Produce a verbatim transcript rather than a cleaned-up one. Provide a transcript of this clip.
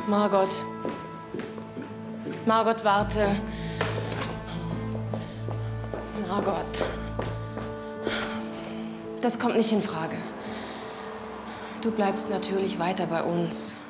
Margot. Margot, warte. Margot. Das kommt nicht in Frage. Du bleibst natürlich weiter bei uns.